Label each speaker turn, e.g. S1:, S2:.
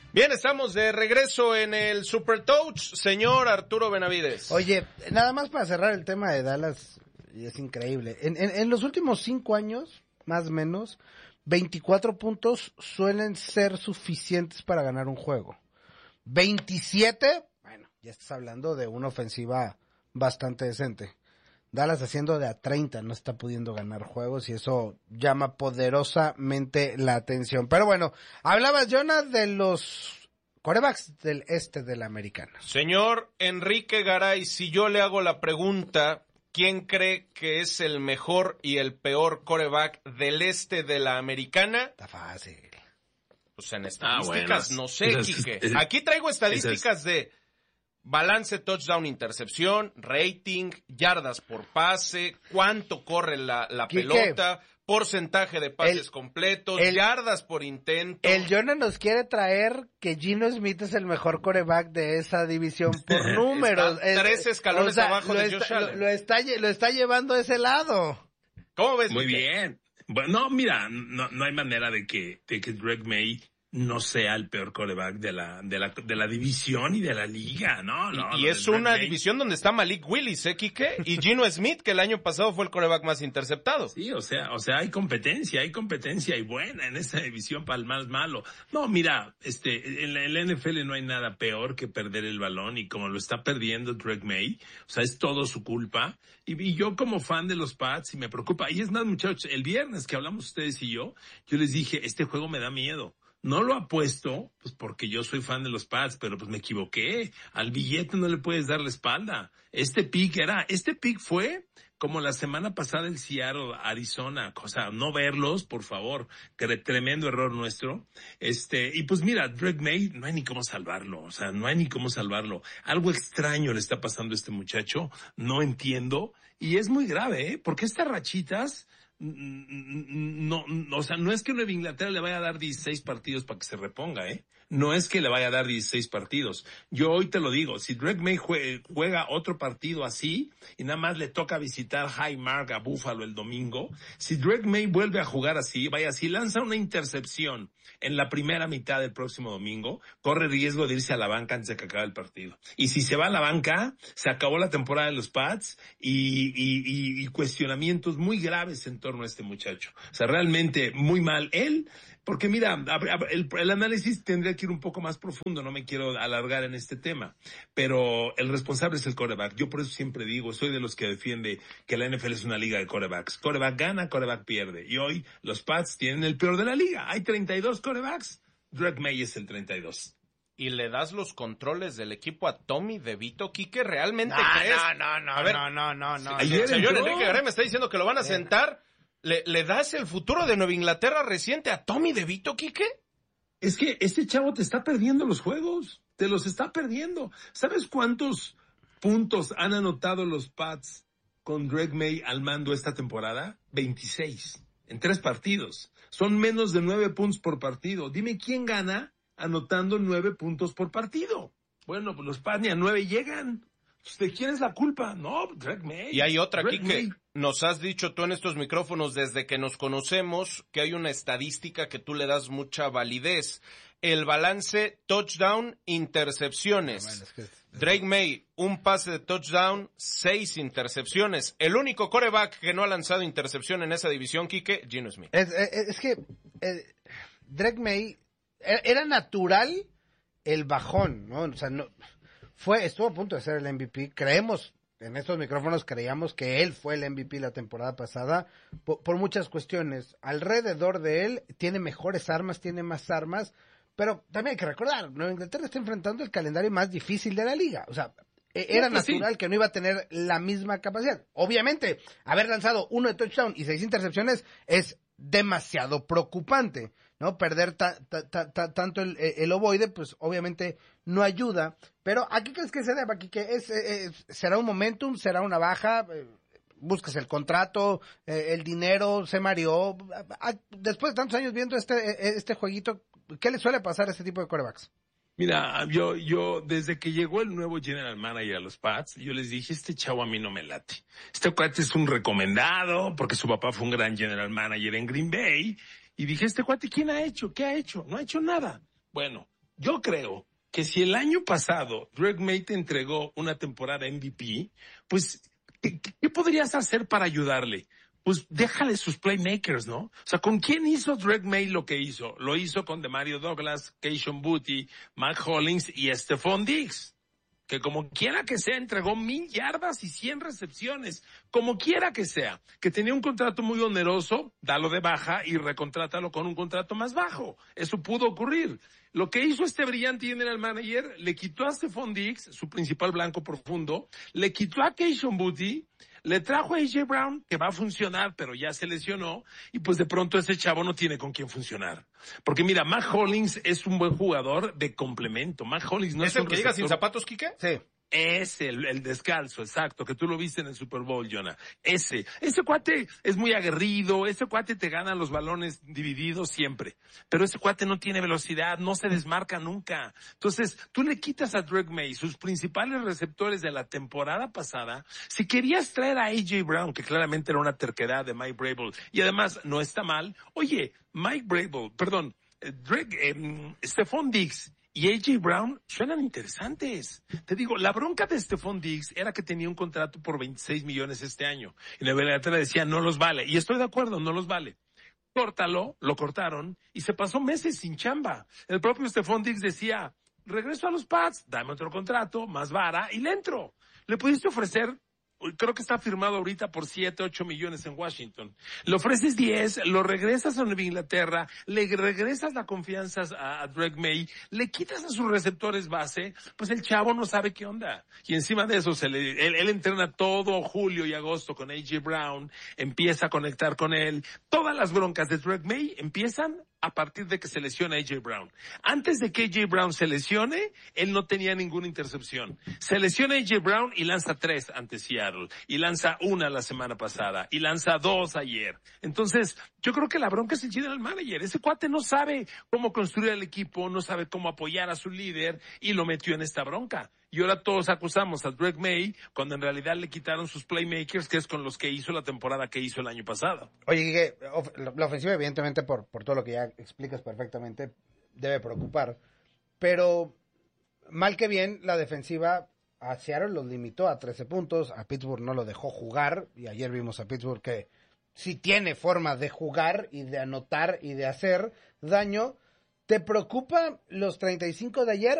S1: Bien, estamos de regreso en el Super Touch, señor Arturo Benavides.
S2: Oye, nada más para cerrar el tema de Dallas, y es increíble. En los últimos 5 años, más o menos, 24 puntos suelen ser suficientes para ganar un juego. 27, bueno, ya estás hablando de una ofensiva bastante decente. Dallas haciendo de a 30 no está pudiendo ganar juegos y eso llama poderosamente la atención. Pero bueno, hablabas, Jonas, de los quarterbacks del este de la americana.
S1: Señor Enrique Garay, si yo le hago la pregunta, ¿quién cree que es el mejor y el peor quarterback del este de la americana?
S2: Está fácil.
S1: Pues en estadísticas,
S3: bueno,
S1: no sé, Quique. Aquí traigo estadísticas de balance, touchdown, intercepción, rating, yardas por pase, cuánto corre la pelota, porcentaje de pases completos, yardas por intento.
S2: El Jonah nos quiere traer que Geno Smith es el mejor quarterback de esa división por números.
S1: Está 3 escalones abajo de Josh Allen.
S2: Lo está llevando a ese lado.
S1: ¿Cómo ves?
S3: Muy bien. Bueno, mira, no hay manera de que Drake May no sea el peor quarterback de la división y de la liga, ¿no?
S1: Y es una división donde está Malik Willis, Quique, y Geno Smith, que el año pasado fue el quarterback más interceptado.
S3: Sí, o sea, hay competencia y buena en esta división para el más malo. No, mira, en la NFL no hay nada peor que perder el balón y como lo está perdiendo Drake May, o sea, es todo su culpa. Y yo como fan de los Pats, y me preocupa. Y es más, muchachos, el viernes que hablamos ustedes y yo les dije, este juego me da miedo. No lo apuesto, pues porque yo soy fan de los Pats, pero pues me equivoqué. Al billete no le puedes dar la espalda. Este pick fue como la semana pasada en Seattle, Arizona. O sea, no verlos, por favor. Tremendo error nuestro. Y pues mira, Drake May, no hay ni cómo salvarlo. O sea, no hay ni cómo salvarlo. Algo extraño le está pasando a este muchacho. No entiendo. Y es muy grave, porque estas rachitas, no, o sea, no es que Nueva Inglaterra le vaya a dar 16 partidos para que se reponga, No es que le vaya a dar 16 partidos. Yo hoy te lo digo, si Drake May juega otro partido así, y nada más le toca visitar Highmark a Buffalo el domingo, si Drake May vuelve a jugar así, vaya, si lanza una intercepción en la primera mitad del próximo domingo, corre riesgo de irse a la banca antes de que acabe el partido. Y si se va a la banca, se acabó la temporada de los Pats y cuestionamientos muy graves en torno a este muchacho. O sea, realmente muy mal él, porque mira, el análisis tendría que ir un poco más profundo, no me quiero alargar en este tema, pero el responsable es el quarterback. Yo por eso siempre digo, soy de los que defiende que la NFL es una liga de quarterbacks. Quarterback gana, quarterback pierde. Y hoy los Pats tienen el peor de la liga. Hay 32 quarterbacks. Drake May es el 32.
S1: ¿Y le das los controles del equipo a Tommy DeVito, Quique? ¿Realmente crees?
S2: No.
S1: A ver,
S2: no.
S1: Señor Enrique Garay me está diciendo que lo van a sentar. ¿Le das el futuro de Nueva Inglaterra reciente a Tommy DeVito, Quique?
S3: Es que este chavo te está perdiendo los juegos. Te los está perdiendo. ¿Sabes cuántos puntos han anotado los Pats con Drake May al mando esta temporada? 26. En 3 partidos. Son menos de 9 puntos por partido. Dime quién gana anotando 9 puntos por partido. Bueno, pues los Pats ni a 9 llegan. ¿De quién es la culpa? No, Drake May.
S1: Y hay otra, Quique. Nos has dicho tú en estos micrófonos desde que nos conocemos que hay una estadística que tú le das mucha validez. El balance touchdown, intercepciones. Drake May, un pase de touchdown, 6 intercepciones. El único quarterback que no ha lanzado intercepción en esa división, Quique, Geno Smith.
S2: Es que Drake May era natural el bajón, ¿no? O sea, estuvo a punto de ser el MVP. En estos micrófonos creíamos que él fue el MVP la temporada pasada por muchas cuestiones. Alrededor de él tiene mejores armas, tiene más armas, pero también hay que recordar, Nueva Inglaterra está enfrentando el calendario más difícil de la liga. O sea, era natural que no iba a tener la misma capacidad. Obviamente, haber lanzado 1 de touchdown y 6 intercepciones es demasiado preocupante, ¿no? Perder tanto el ovoide, pues obviamente no ayuda. Pero ¿a qué crees que se deba? ¿Será un momentum? ¿Será una baja? ¿Buscas el contrato? ¿El dinero? ¿Se mareó? Después de tantos años viendo este jueguito, ¿qué le suele pasar a este tipo de quarterbacks?
S3: Mira, yo, desde que llegó el nuevo general manager a los Pats, yo les dije, este chavo a mí no me late. Este cuate es un recomendado, porque su papá fue un gran general manager en Green Bay. Y dije, este cuate, ¿quién ha hecho? ¿Qué ha hecho? No ha hecho nada. Bueno, Yo creo que si el año pasado Drake May te entregó una temporada MVP, pues, ¿qué podrías hacer para ayudarle? Pues déjale sus playmakers, ¿no? O sea, ¿con quién hizo Drake May lo que hizo? Lo hizo con Demario Douglas, Keishon Boutte, Matt Hollins y Stephon Diggs, que como quiera que sea entregó 1,000 yardas y 100 recepciones, como quiera que sea, que tenía un contrato muy oneroso, dalo de baja y recontrátalo con un contrato más bajo. Eso pudo ocurrir. Lo que hizo este brillante general manager, le quitó a Stephon Diggs, su principal blanco profundo, le quitó a Keishon Boutte, le trajo a A.J. Brown, que va a funcionar, pero ya se lesionó, y pues de pronto ese chavo no tiene con quién funcionar. Porque mira, Matt Hollins es un buen jugador de complemento. Matt Hollins no es
S1: el
S3: un
S1: que llega sin
S3: receptor.
S1: zapatos, Quique?
S2: Sí.
S3: Es el descalzo, exacto, que tú lo viste en el Super Bowl, Jonah. Ese cuate es muy aguerrido, ese cuate te gana los balones divididos siempre. Pero ese cuate no tiene velocidad, no se desmarca nunca. Entonces, tú le quitas a Drake May sus principales receptores de la temporada pasada. Si querías traer a A.J. Brown, que claramente era una terquedad de Mike Vrabel, y además no está mal. Oye, Stephon Diggs y A.J. Brown suenan interesantes. Te digo, la bronca de Stephon Diggs era que tenía un contrato por 26 millones este año. Y la verdad decía, no los vale. Y estoy de acuerdo, no los vale. Córtalo, lo cortaron y se pasó meses sin chamba. El propio Stephon Diggs decía, regreso a los Pats, dame otro contrato, más vara y le entro. Le pudiste ofrecer, creo que está firmado ahorita por 7, 8 millones en Washington. Le ofreces 10, lo regresas a Nueva Inglaterra, le regresas la confianza a Drake May, le quitas a sus receptores base, pues el chavo no sabe qué onda. Y encima de eso, él entrena todo julio y agosto con A.J. Brown, empieza a conectar con él. Todas las broncas de Drake May empiezan a partir de que se lesiona A.J. Brown. Antes de que A.J. Brown se lesione, él no tenía ninguna intercepción. Se lesiona A.J. Brown y lanza 3 ante Seattle. Y lanza 1 la semana pasada. Y lanza 2 ayer. Entonces, yo creo que la bronca es el general manager. Ese cuate no sabe cómo construir el equipo, no sabe cómo apoyar a su líder y lo metió en esta bronca. Y ahora todos acusamos a Drake May cuando en realidad le quitaron sus playmakers, que es con los que hizo la temporada que hizo el año pasado.
S2: Oye, Quique, la ofensiva, evidentemente, por todo lo que ya explicas perfectamente, debe preocupar. Pero, mal que bien, la defensiva a Seattle los limitó a 13 puntos, a Pittsburgh no lo dejó jugar, y ayer vimos a Pittsburgh que sí tiene forma de jugar y de anotar y de hacer daño. ¿Te preocupa los 35 de ayer